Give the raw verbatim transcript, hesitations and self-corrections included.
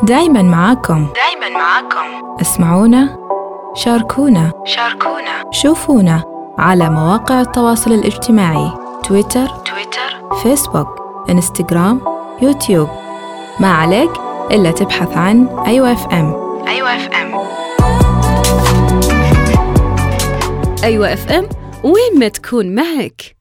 دايماً معاكم. دايماً معاكم. اسمعونا، شاركونا، شاركونا، شوفونا على مواقع التواصل الاجتماعي: تويتر، تويتر، فيسبوك، إنستغرام، يوتيوب. ما عليك إلا تبحث عن أيوة اف ام. أيوة اف ام. أيوة اف ام، وين ما تكون معك.